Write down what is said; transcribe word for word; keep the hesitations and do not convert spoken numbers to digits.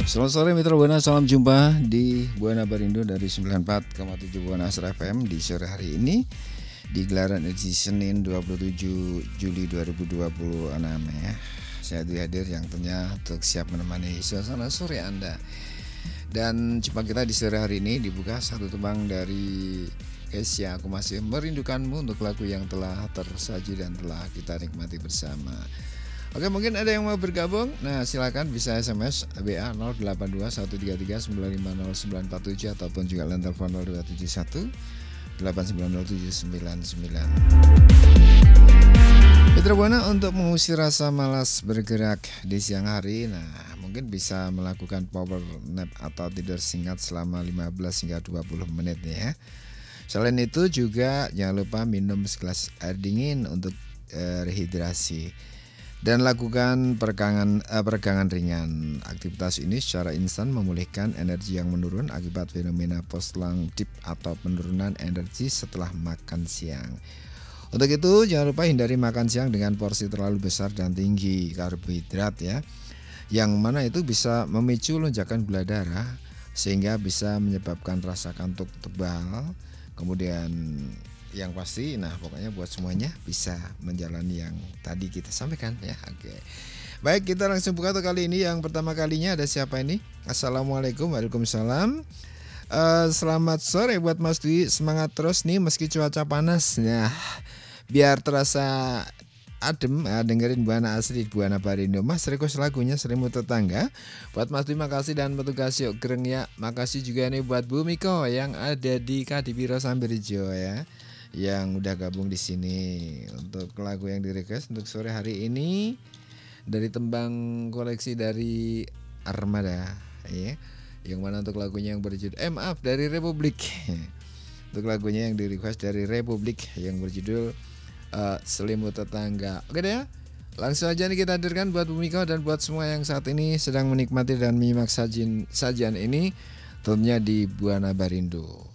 Selamat sore Mitra Buana, salam jumpa di Buana Barindo dari sembilan puluh empat koma tujuh Buana Asra F M di sore hari ini di gelaran edisi Senin dua puluh tujuh Juli dua ribu dua puluh enam ya. Saya Dwi hadir yang tentunya untuk siap menemani suasana sore Anda. Dan jumpa kita di sore hari ini dibuka satu tembang dari Kesya, Aku Masih Merindukanmu, untuk lagu yang telah tersaji dan telah kita nikmati bersama. Oke, mungkin ada yang mau bergabung. Nah, silakan bisa S M S B A nol delapan dua satu tiga tiga sembilan lima nol sembilan empat tujuh ataupun juga line telepon nol dua tujuh satu delapan sembilan nol tujuh sembilan sembilan. Mitra Buana, untuk mengusir rasa malas bergerak di siang hari, nah mungkin bisa melakukan power nap atau tidur singkat selama lima belas hingga dua puluh menit ya. Selain itu juga jangan lupa minum segelas air dingin untuk eh, rehidrasi. Dan lakukan peregangan, eh, peregangan ringan. Aktivitas ini secara instan memulihkan energi yang menurun akibat fenomena post-lung dip atau penurunan energi setelah makan siang. Untuk itu jangan lupa hindari makan siang dengan porsi terlalu besar dan tinggi karbohidrat ya, yang mana itu bisa memicu lonjakan gula darah sehingga bisa menyebabkan rasa kantuk tebal. Kemudian yang pasti, nah pokoknya buat semuanya bisa menjalani yang tadi kita sampaikan ya. Oke, baik, kita langsung buka tuh kali ini. Yang pertama kalinya ada siapa ini? Assalamualaikum. Waalaikumsalam. uh, Selamat sore buat Mas Dwi, semangat terus nih meski cuaca panas. Nah, biar terasa adem, uh, dengerin Buana Asri Buana Barindo. Mas request lagunya Selimut Tetangga buat Mas Dwi, makasih. Dan petugas yuk gereng ya, makasih juga nih buat Bu Miko yang ada di Kadipiro Sambirjo ya, yang udah gabung di sini untuk lagu yang di request untuk sore hari ini dari tembang koleksi dari Armada ya, yang mana untuk lagunya yang berjudul eh maaf dari Republik untuk lagunya yang di request dari Republik yang berjudul uh, Selimut Tetangga. Oke deh ya, langsung aja nih kita hadirkan buat Bumika dan buat semua yang saat ini sedang menikmati dan menyimak sajian sajian ini tentunya di Buana Barindo.